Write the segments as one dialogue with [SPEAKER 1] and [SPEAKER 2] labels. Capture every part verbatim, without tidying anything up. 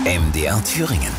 [SPEAKER 1] M D R Thüringen.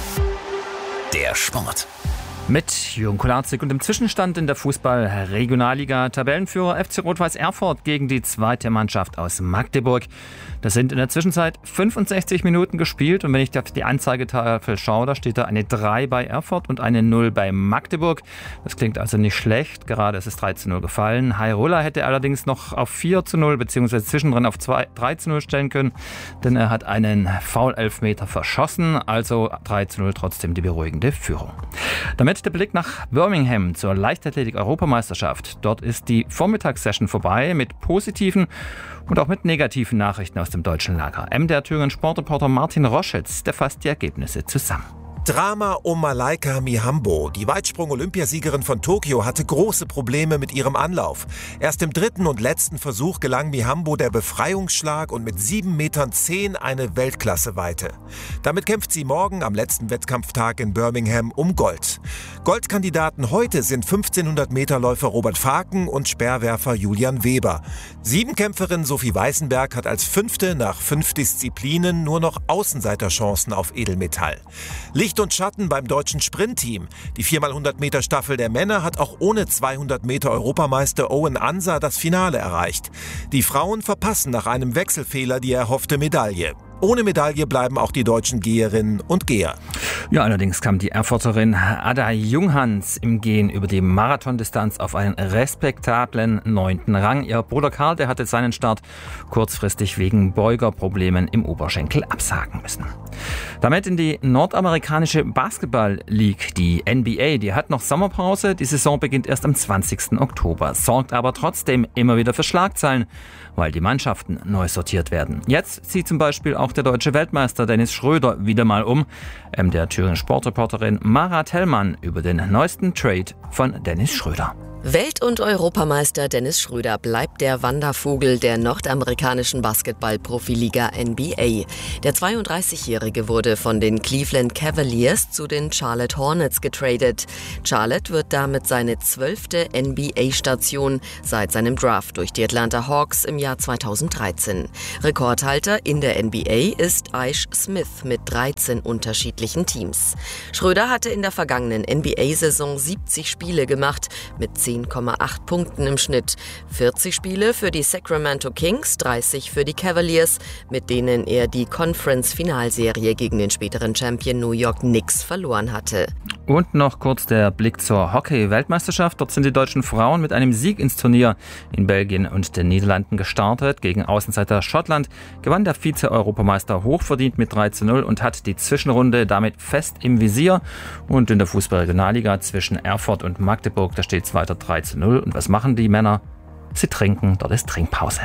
[SPEAKER 1] Der Sport.
[SPEAKER 2] Mit Jürgen Kolarzig und im Zwischenstand in der Fußball-Regionalliga Tabellenführer F C Rot-Weiß Erfurt gegen die zweite Mannschaft aus Magdeburg. Das sind in der Zwischenzeit fünfundsechzig Minuten gespielt und wenn ich auf die Anzeigetafel schaue, da steht da eine drei bei Erfurt und eine null bei Magdeburg. Das klingt also nicht schlecht, gerade ist es drei zu null gefallen. Hairola hätte allerdings noch auf vier zu null bzw. zwischendrin auf drei zu null stellen können, denn er hat einen Foul-Elfmeter verschossen, also drei zu null trotzdem die beruhigende Führung. Damit der Blick nach Birmingham zur Leichtathletik-Europameisterschaft. Dort ist die Vormittagssession vorbei mit positiven und auch mit negativen Nachrichten aus dem deutschen Lager. M D R Thüringen Sportreporter Martin Roschitz, der fasst die Ergebnisse zusammen.
[SPEAKER 3] Drama um Malaika Mihambo. Die Weitsprung-Olympiasiegerin von Tokio hatte große Probleme mit ihrem Anlauf. Erst im dritten und letzten Versuch gelang Mihambo der Befreiungsschlag und mit sieben Metern zehn eine Weltklasse-Weite. Damit kämpft sie morgen am letzten Wettkampftag in Birmingham um Gold. Goldkandidaten heute sind fünfzehnhundert-Meter-Läufer Robert Faken und Speerwerfer Julian Weber. Siebenkämpferin Sophie Weißenberg hat als Fünfte nach fünf Disziplinen nur noch Außenseiterchancen auf Edelmetall. Licht und Schatten beim deutschen Sprintteam. Die vier mal hundert Meter Staffel der Männer hat auch ohne zweihundert Meter Europameister Owen Ansa das Finale erreicht. Die Frauen verpassen nach einem Wechselfehler die erhoffte Medaille. Ohne Medaille bleiben auch die deutschen Geherinnen und Geher.
[SPEAKER 2] Ja, allerdings kam die Erfurterin Ada Junghans im Gehen über die Marathondistanz auf einen respektablen neunten Rang. Ihr Bruder Karl, der hatte seinen Start kurzfristig wegen Beugerproblemen im Oberschenkel absagen müssen. Damit in die nordamerikanische Basketball League, die N B A, die hat noch Sommerpause. Die Saison beginnt erst am zwanzigsten Oktober, sorgt aber trotzdem immer wieder für Schlagzeilen, weil die Mannschaften neu sortiert werden. Jetzt zieht zum Beispiel auch der deutsche Weltmeister Dennis Schröder wieder mal um. M D R Thüringen Sportreporterin Mara Tellmann über den neuesten Trade von Dennis Schröder.
[SPEAKER 4] Welt- und Europameister Dennis Schröder bleibt der Wandervogel der nordamerikanischen Basketball-Profiliga N B A. Der zweiunddreißigjährige wurde von den Cleveland Cavaliers zu den Charlotte Hornets getradet. Charlotte wird damit seine zwölfte N B A-Station seit seinem Draft durch die Atlanta Hawks im Jahr zweitausenddreizehn. Rekordhalter in der N B A ist Ish Smith mit dreizehn unterschiedlichen Teams. Schröder hatte in der vergangenen N B A-Saison siebzig Spiele gemacht, mit zehn Komma acht Punkten im Schnitt. vierzig Spiele für die Sacramento Kings, dreißig für die Cavaliers, mit denen er die Conference-Finalserie gegen den späteren Champion New York Knicks verloren hatte.
[SPEAKER 2] Und noch kurz der Blick zur Hockey-Weltmeisterschaft. Dort sind die deutschen Frauen mit einem Sieg ins Turnier in Belgien und den Niederlanden gestartet. Gegen Außenseiter Schottland gewann der Vize-Europameister hochverdient mit drei zu null und hat die Zwischenrunde damit fest im Visier. Und in der Fußball-Regionalliga zwischen Erfurt und Magdeburg, da steht es weiter drei zu null. Und was machen die Männer? Sie trinken, dort ist Trinkpause.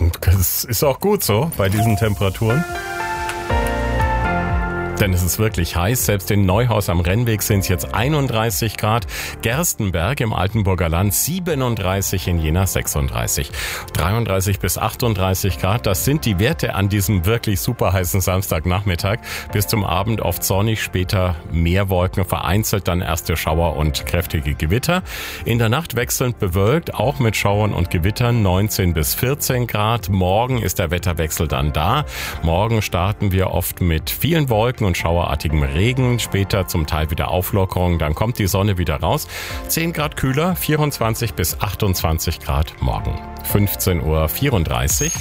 [SPEAKER 5] Das ist auch gut so bei diesen Temperaturen. Denn es ist wirklich heiß. Selbst in Neuhaus am Rennweg sind es jetzt einunddreißig Grad. Gerstenberg im Altenburger Land siebenunddreißig, in Jena sechsunddreißig. dreiunddreißig bis achtunddreißig Grad, das sind die Werte an diesem wirklich super heißen Samstagnachmittag. Bis zum Abend oft sonnig, später mehr Wolken, vereinzelt dann erste Schauer und kräftige Gewitter. In der Nacht wechselnd bewölkt, auch mit Schauern und Gewittern, neunzehn bis vierzehn Grad. Morgen ist der Wetterwechsel dann da. Morgen starten wir oft mit vielen Wolken und schauerartigem Regen, später zum Teil wieder Auflockerung, dann kommt die Sonne wieder raus. zehn Grad kühler, vierundzwanzig bis achtundzwanzig Grad morgen. fünfzehn Uhr vierunddreißig.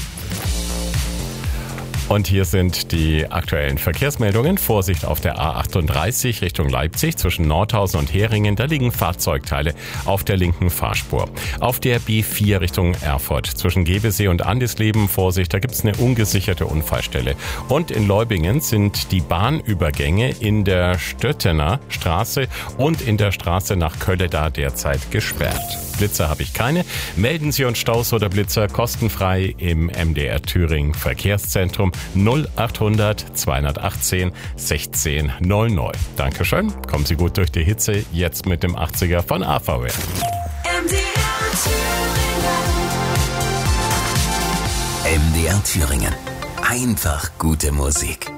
[SPEAKER 5] Und hier sind die aktuellen Verkehrsmeldungen. Vorsicht auf der A achtunddreißig Richtung Leipzig zwischen Nordhausen und Heringen. Da liegen Fahrzeugteile auf der linken Fahrspur. Auf der B vier Richtung Erfurt zwischen Gebesee und Andisleben. Vorsicht, da gibt es eine ungesicherte Unfallstelle. Und in Leubingen sind die Bahnübergänge in der Stöttener Straße und in der Straße nach Kölle da derzeit gesperrt. Blitzer habe ich keine. Melden Sie uns Staus oder Blitzer kostenfrei im M D R Thüringen Verkehrszentrum null achthundert zweihundertachtzehn sechzehn null neun. Dankeschön. Kommen Sie gut durch die Hitze. Jetzt mit dem achtziger von A V R.
[SPEAKER 1] M D R Thüringen. M D R Thüringen. Einfach gute Musik.